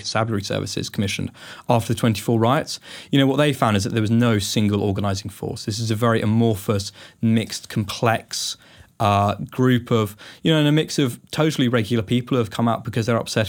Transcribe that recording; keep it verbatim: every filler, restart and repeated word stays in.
Constabulary Services commissioned after the twenty-four riots, you know, what they found is that there was no single organising force. This is a very amorphous, mixed, complex uh, group of, you know, and a mix of totally regular people who have come out because they're upset